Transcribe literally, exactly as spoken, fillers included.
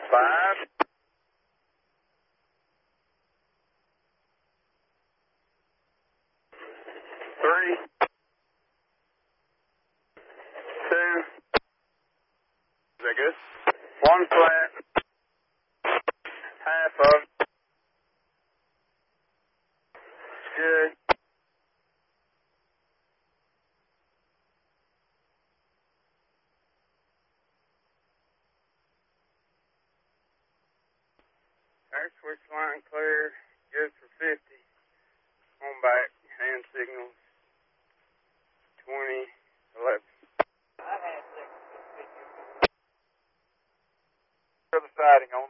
Five. Three. Two. Is that good? One flat. Half of. It's good. Air switch line clear. Good for fifty. On back. Hand signals. twenty. eleven. I had signals. Other siding on.